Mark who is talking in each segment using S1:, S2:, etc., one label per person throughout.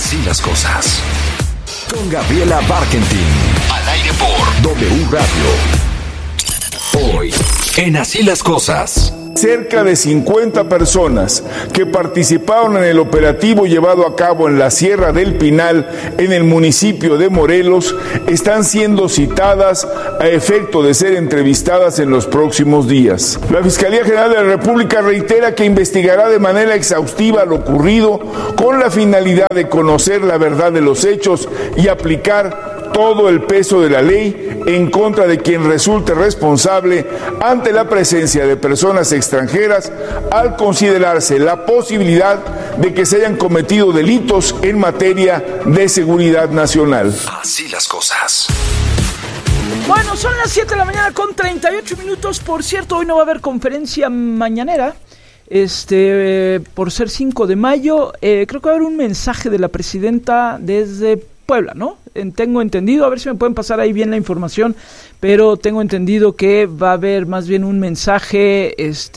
S1: Así las cosas. Con Gabriela Barkentin. Al aire por W Radio. Hoy, en Así las cosas.
S2: Cerca de 50 personas que participaron en el operativo llevado a cabo en la Sierra del Pinal, en el municipio de Morelos, están siendo citadas a efecto de ser entrevistadas en los próximos días. La Fiscalía General de la República reitera que investigará de manera exhaustiva lo ocurrido con la finalidad de conocer la verdad de los hechos y aplicar todo el peso de la ley en contra de quien resulte responsable ante la presencia de personas extranjeras al considerarse la posibilidad de que se hayan cometido delitos en materia de seguridad nacional.
S1: Así las cosas.
S3: Bueno, son las 7 de la mañana con 38 minutos. Por cierto, hoy no va a haber conferencia mañanera. Por ser 5 de mayo, creo que va a haber un mensaje de la presidenta desde Puebla, ¿no? Tengo entendido, a ver si me pueden pasar ahí bien la información, pero tengo entendido que va a haber más bien un mensaje,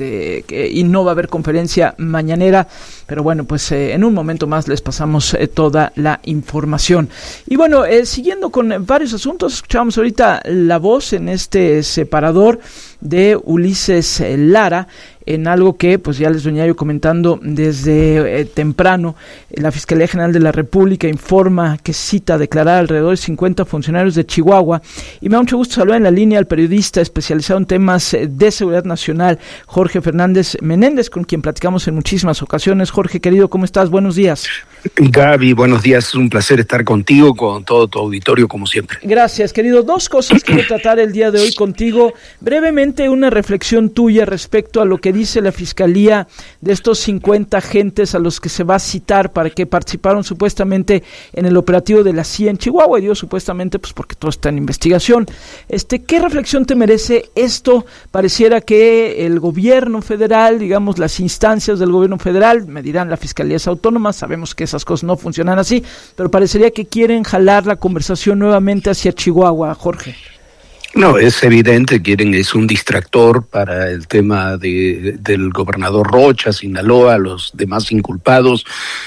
S3: y no va a haber conferencia mañanera, pero bueno, pues en un momento más les pasamos toda la información. Y bueno, siguiendo con varios asuntos, escuchamos ahorita la voz en este separador de Ulises Lara, en algo que pues ya les venía yo comentando desde temprano. La Fiscalía General de la República informa que cita a declarar alrededor de 50 funcionarios de Chihuahua, y me da mucho gusto saludar en la línea al periodista especializado en temas de seguridad nacional, Jorge Fernández Menéndez, con quien platicamos en muchísimas ocasiones. Jorge, querido, ¿cómo estás? Buenos días.
S4: Gaby, buenos días, es un placer estar contigo, con todo tu auditorio, como siempre.
S3: Gracias, querido. Dos cosas quiero tratar el día de hoy contigo. Brevemente, una reflexión tuya respecto a lo que dice la Fiscalía de estos 50 agentes a los que se va a citar para que participaron supuestamente en el operativo de la CIA en Chihuahua, y digo supuestamente pues porque todo está en investigación. ¿Qué reflexión te merece esto? Pareciera que el gobierno federal, digamos las instancias del gobierno federal, me dirán, la Fiscalía es autónoma, sabemos que esas cosas no funcionan así, pero parecería que quieren jalar la conversación nuevamente hacia Chihuahua, Jorge.
S4: No, es evidente, es un distractor para el tema del gobernador Rocha, Sinaloa, los demás inculpados.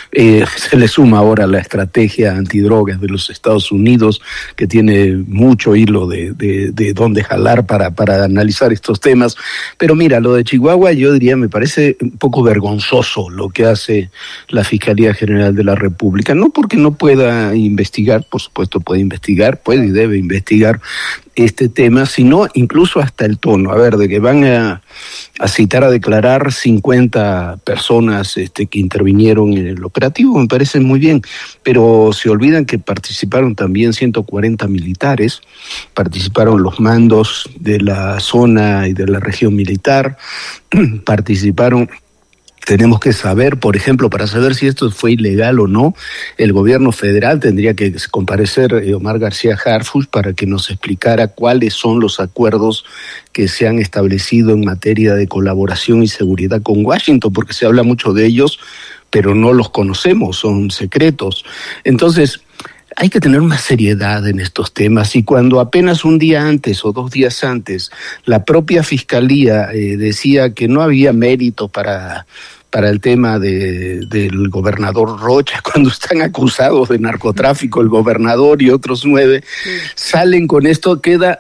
S4: Se le suma ahora la estrategia antidrogas de los Estados Unidos, que tiene mucho hilo de dónde jalar para analizar estos temas. Pero mira, lo de Chihuahua, yo diría, me parece un poco vergonzoso lo que hace la Fiscalía General de la República. No porque no pueda investigar, por supuesto puede investigar, puede y debe investigar este tema, sino incluso hasta el tono, de que van a citar a declarar 50 personas que intervinieron en el operativo, me parece muy bien, pero se olvidan que participaron también 140 militares, participaron los mandos de la zona y de la región militar, participaron. Tenemos que saber, por ejemplo, para saber si esto fue ilegal o no, el gobierno federal tendría que comparecer Omar García Harfuch para que nos explicara cuáles son los acuerdos que se han establecido en materia de colaboración y seguridad con Washington, porque se habla mucho de ellos, pero no los conocemos, son secretos. Entonces, hay que tener una seriedad en estos temas, y cuando apenas un día antes o 2 días antes la propia Fiscalía decía que no había mérito para el tema del gobernador Rocha, cuando están acusados de narcotráfico el gobernador y otros 9, salen con esto,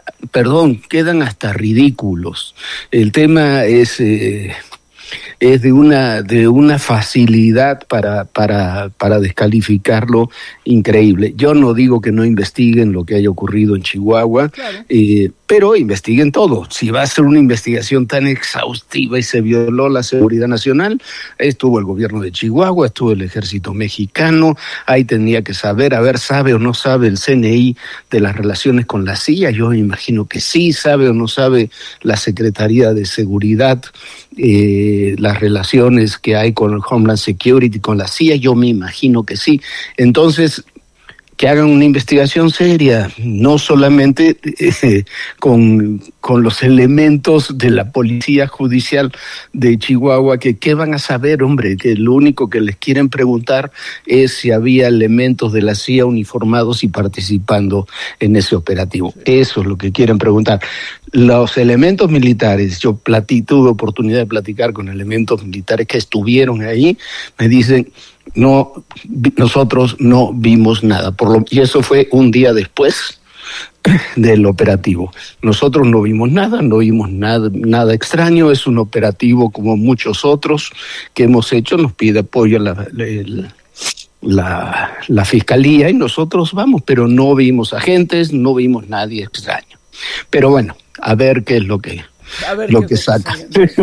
S4: quedan hasta ridículos. El tema es de una facilidad para descalificarlo increíble. Yo no digo que no investiguen lo que haya ocurrido en Chihuahua, claro, pero investiguen todo. Si va a ser una investigación tan exhaustiva y se violó la seguridad nacional, estuvo el gobierno de Chihuahua, estuvo el ejército mexicano, ahí tenía que saber, sabe o no sabe el CNI de las relaciones con la CIA. Yo me imagino que sí, sabe o no sabe la Secretaría de Seguridad, las relaciones que hay con el Homeland Security, con la CIA, yo me imagino que sí. Entonces, que hagan una investigación seria, no solamente con los elementos de la policía judicial de Chihuahua, que qué van a saber, hombre, que lo único que les quieren preguntar es si había elementos de la CIA uniformados y participando en ese operativo. Eso es lo que quieren preguntar. Los elementos militares, yo tuve oportunidad de platicar con elementos militares que estuvieron ahí, me dicen nosotros no vimos nada, y eso fue un día después del operativo. Nosotros no vimos nada extraño. Es un operativo como muchos otros que hemos hecho. Nos pide apoyo la fiscalía y nosotros vamos, pero no vimos agentes, no vimos nadie extraño. Pero bueno, a ver qué es lo que saca.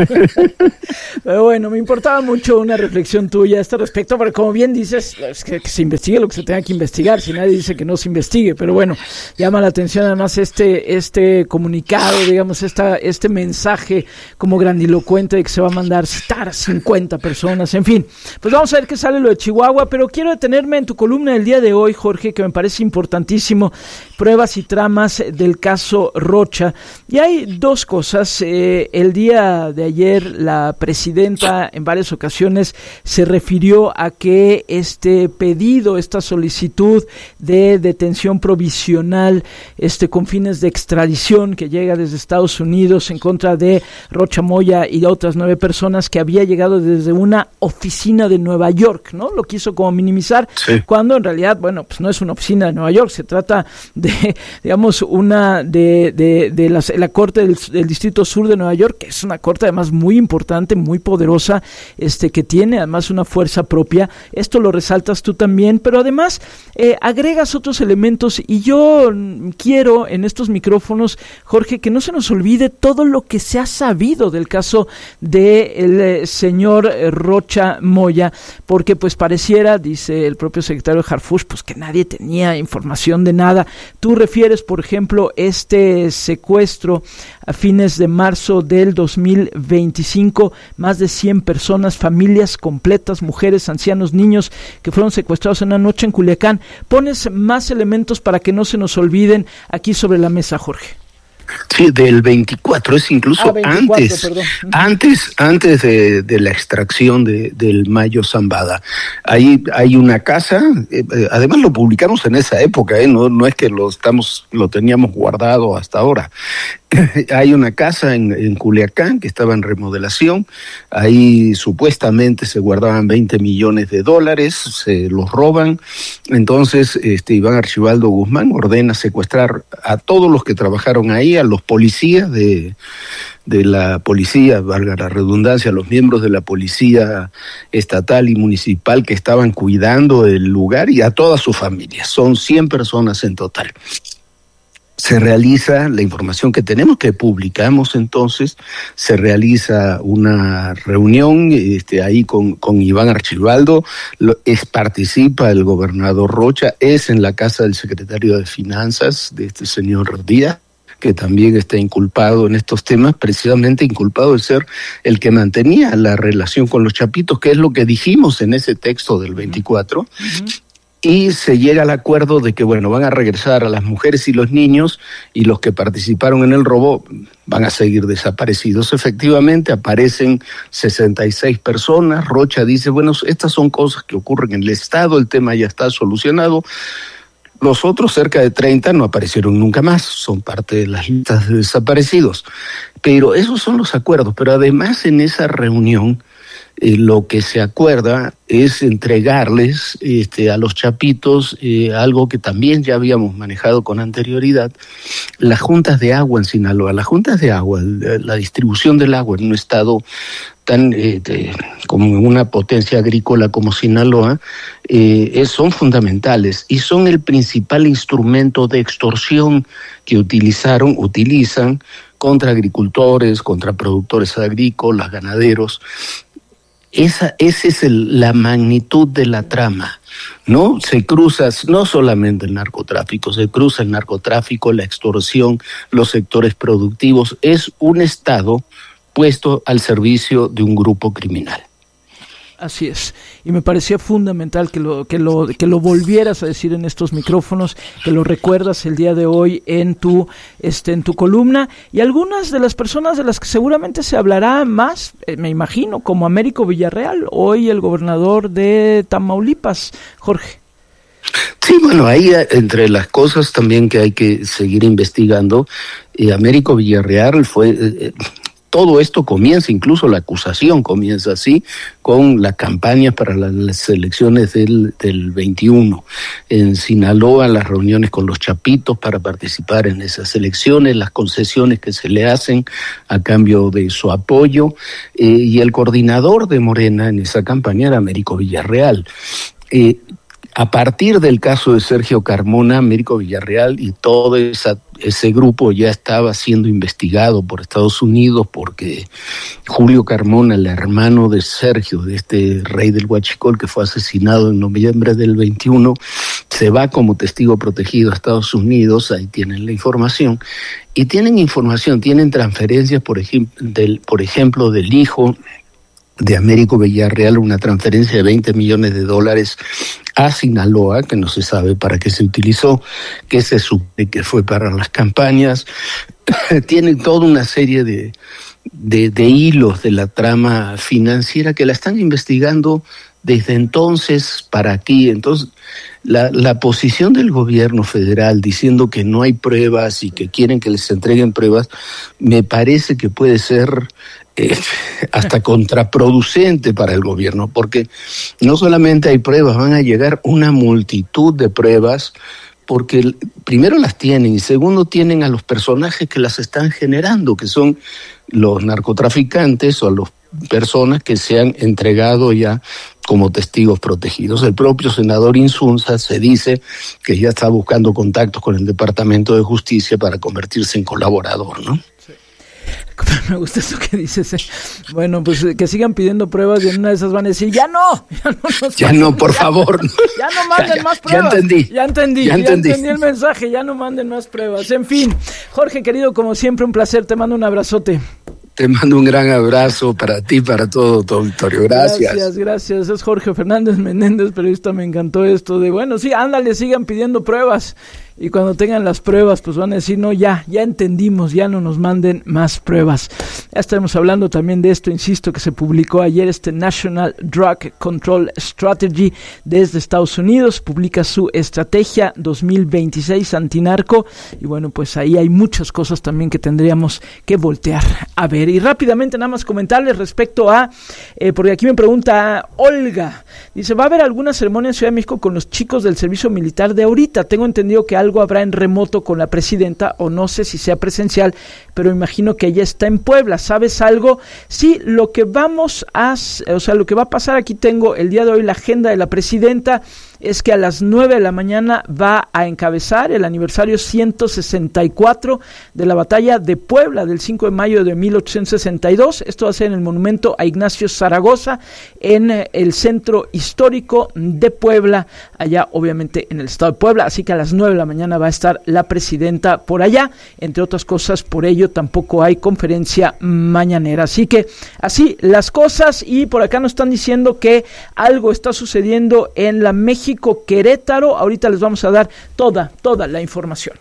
S3: Pero bueno, me importaba mucho una reflexión tuya a este respecto, porque como bien dices, es que se investigue lo que se tenga que investigar, si nadie dice que no se investigue, pero bueno, llama la atención además este comunicado, digamos, este mensaje como grandilocuente de que se va a mandar citar a 50 personas, en fin, pues vamos a ver qué sale lo de Chihuahua, pero quiero detenerme en tu columna del día de hoy, Jorge, que me parece importantísimo, pruebas y tramas del caso Rocha, y hay dos cosas. El día de ayer la presidenta en varias ocasiones se refirió a que este pedido, esta solicitud de detención provisional, con fines de extradición que llega desde Estados Unidos en contra de Rocha Moya y de otras 9 personas, que había llegado desde una oficina de Nueva York, ¿no? Lo quiso como minimizar, sí, cuando en realidad, bueno, pues no es una oficina de Nueva York, se trata de, digamos, una de la Corte del Distrito Sur de Nueva York, que es una corte además muy importante, muy poderosa, que tiene además una fuerza propia. Esto lo resaltas tú también, pero además agregas otros elementos, y yo quiero en estos micrófonos, Jorge, que no se nos olvide todo lo que se ha sabido del caso del señor Rocha Moya, porque pues pareciera, dice el propio secretario Harfuch, pues que nadie tenía información de nada. Tú refieres, por ejemplo, este secuestro a fines de marzo del 2025, más de 100 personas, familias completas, mujeres, ancianos, niños, que fueron secuestrados en una noche en Culiacán. Pones más elementos para que no se nos olviden aquí sobre la mesa, Jorge.
S4: Sí, del 24, es incluso 24, antes de la extracción del Mayo Zambada. Ahí hay una casa, además lo publicamos en esa época, no es que lo teníamos guardado hasta ahora. Hay una casa en Culiacán que estaba en remodelación, ahí supuestamente se guardaban $20 millones, se los roban, entonces Iván Archibaldo Guzmán ordena secuestrar a todos los que trabajaron ahí, a los policías de la policía, valga la redundancia, los miembros de la policía estatal y municipal que estaban cuidando el lugar, y a toda su familia. Son 100 personas en total. Se realiza, la información que tenemos, que publicamos entonces, se realiza una reunión ahí con Iván Archibaldo, participa el gobernador Rocha, es en la casa del secretario de Finanzas de este señor Díaz, que también está inculpado en estos temas, precisamente inculpado de ser el que mantenía la relación con los chapitos, que es lo que dijimos en ese texto del 24, y se llega al acuerdo de que, bueno, van a regresar a las mujeres y los niños, y los que participaron en el robo van a seguir desaparecidos. Efectivamente, aparecen 66 personas. Rocha dice, bueno, estas son cosas que ocurren en el Estado, el tema ya está solucionado. Los otros, cerca de 30, no aparecieron nunca más, son parte de las listas de desaparecidos. Pero esos son los acuerdos. Pero además, en esa reunión, lo que se acuerda es entregarles a los chapitos algo que también ya habíamos manejado con anterioridad, las juntas de agua en Sinaloa. Las juntas de agua, la distribución del agua en un estado tan como una potencia agrícola como Sinaloa, son fundamentales y son el principal instrumento de extorsión que utilizan contra agricultores, contra productores agrícolas, ganaderos. Esa es la magnitud de la trama, ¿no? Se cruza no solamente el narcotráfico, se cruza el narcotráfico, la extorsión, los sectores productivos. Es un Estado puesto al servicio de un grupo criminal.
S3: Así es, y me parecía fundamental que lo volvieras a decir en estos micrófonos, que lo recuerdas el día de hoy en tu columna, y algunas de las personas de las que seguramente se hablará más, me imagino, como Américo Villarreal, hoy el gobernador de Tamaulipas, Jorge.
S4: Sí, bueno, ahí entre las cosas también que hay que seguir investigando, Américo Villarreal fue todo esto comienza, incluso la acusación comienza así, con las campañas para las elecciones del 21. En Sinaloa, las reuniones con los chapitos para participar en esas elecciones, las concesiones que se le hacen a cambio de su apoyo, y el coordinador de Morena en esa campaña era Américo Villarreal. A partir del caso de Sergio Carmona, Américo Villarreal y todo ese grupo ya estaba siendo investigado por Estados Unidos, porque Julio Carmona, el hermano de Sergio, de este rey del Huachicol que fue asesinado en noviembre del 21, se va como testigo protegido a Estados Unidos. Ahí tienen la información. Y tienen transferencias, por ejemplo, del hijo de Américo Villarreal, una transferencia de $20 millones a Sinaloa, que no se sabe para qué se utilizó, que se supone que fue para las campañas. Tienen toda una serie de hilos de la trama financiera que la están investigando desde entonces para aquí. Entonces, la posición del gobierno federal diciendo que no hay pruebas y que quieren que les entreguen pruebas, me parece que puede ser hasta contraproducente para el gobierno, porque no solamente hay pruebas, van a llegar una multitud de pruebas, porque primero las tienen y segundo tienen a los personajes que las están generando, que son los narcotraficantes o las personas que se han entregado ya como testigos protegidos. El propio senador Insunza se dice que ya está buscando contactos con el Departamento de Justicia para convertirse en colaborador, ¿no?
S3: Me gusta eso que dices. Bueno, pues que sigan pidiendo pruebas y en una de esas van a decir, ya no, por favor. Ya no manden más pruebas. Ya entendí el mensaje, ya no manden más pruebas. En fin, Jorge, querido, como siempre, un placer. Te mando un abrazote.
S4: Te mando un gran abrazo para ti, para todo tu auditorio. Gracias.
S3: Gracias. Es Jorge Fernández Menéndez, periodista. Me encantó esto de, bueno, sí, ándale, sigan pidiendo pruebas. Y cuando tengan las pruebas, pues van a decir, no, ya entendimos, ya no nos manden más pruebas. Ya estaremos hablando también de esto, insisto, que se publicó ayer, este National Drug Control Strategy desde Estados Unidos, publica su estrategia 2026 antinarco, y bueno, pues ahí hay muchas cosas también que tendríamos que voltear a ver. Y rápidamente nada más comentarles respecto a, porque aquí me pregunta Olga, dice, ¿va a haber alguna ceremonia en Ciudad de México con los chicos del servicio militar de ahorita? Tengo entendido que algo habrá en remoto con la presidenta, o no sé si sea presencial, pero imagino que ella está en Puebla. ¿Sabes algo? Sí, lo que vamos a, lo que va a pasar, aquí tengo el día de hoy la agenda de la presidenta, es que a las 9 de la mañana va a encabezar el aniversario 164 de la batalla de Puebla del 5 de mayo de 1862. Esto va a ser en el monumento a Ignacio Zaragoza, en el centro histórico de Puebla, allá obviamente en el estado de Puebla. Así que a las 9 de la mañana va a estar la presidenta por allá, entre otras cosas. Por ello tampoco hay conferencia mañanera. Así que así las cosas. Y por acá nos están diciendo que algo está sucediendo en la México-Querétaro. Ahorita les vamos a dar toda la información.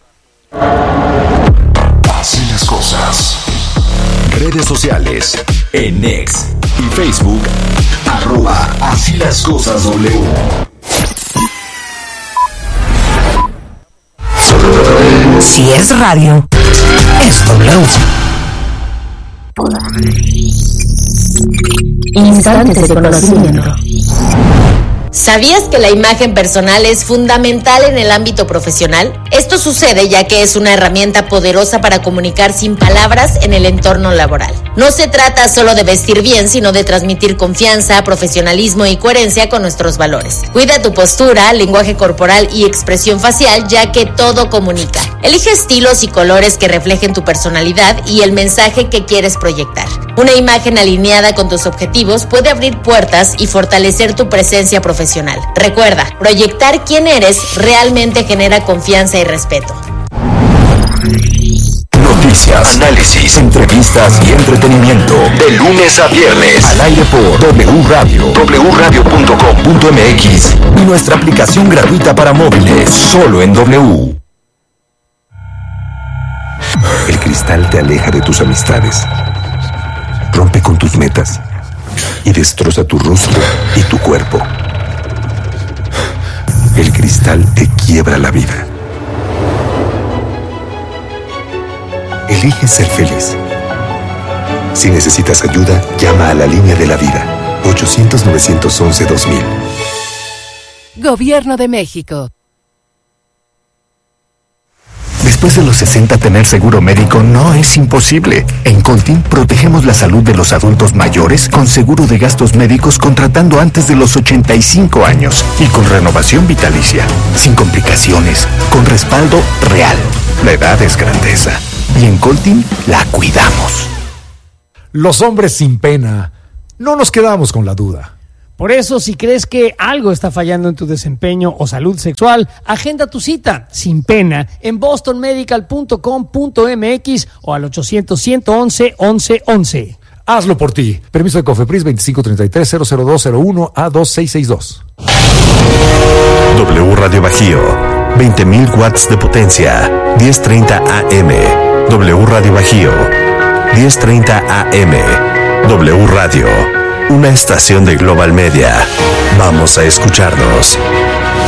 S1: Así las cosas. Redes sociales en X y Facebook, @Así las cosas W.
S5: Si es radio, es W. Instantes de conocimiento.
S6: ¿Sabías que la imagen personal es fundamental en el ámbito profesional? Esto sucede ya que es una herramienta poderosa para comunicar sin palabras en el entorno laboral. No se trata solo de vestir bien, sino de transmitir confianza, profesionalismo y coherencia con nuestros valores. Cuida tu postura, lenguaje corporal y expresión facial, ya que todo comunica. Elige estilos y colores que reflejen tu personalidad y el mensaje que quieres proyectar. Una imagen alineada con tus objetivos puede abrir puertas y fortalecer tu presencia profesional. Recuerda, proyectar quién eres realmente genera confianza y respeto.
S1: Noticias, análisis, entrevistas y entretenimiento. De lunes a viernes. Al aire por W Radio. wradio.com.mx. Y nuestra aplicación gratuita para móviles. Solo en W.
S7: El cristal te aleja de tus amistades. Rompe con tus metas. Y destroza tu rostro y tu cuerpo. El cristal te quiebra la vida. Elige ser feliz. Si necesitas ayuda, llama a la línea de la vida. 800-911-2000.
S5: Gobierno de México.
S8: Después de los 60, tener seguro médico no es imposible. En Coltin protegemos la salud de los adultos mayores con seguro de gastos médicos contratando antes de los 85 años y con renovación vitalicia, sin complicaciones, con respaldo real. La edad es grandeza y en Coltin la cuidamos.
S9: Los hombres sin pena no nos quedamos con la duda.
S10: Por eso, si crees que algo está fallando en tu desempeño o salud sexual, agenda tu cita sin pena en bostonmedical.com.mx o al 800-111-1111.
S9: Hazlo por ti. Permiso de Cofepris 2533-00201-A2662.
S11: W Radio Bajío, 20.000 watts de potencia, 10:30 AM. W Radio Bajío, 10:30 AM. W Radio, una estación de Global Media. Vamos a escucharnos.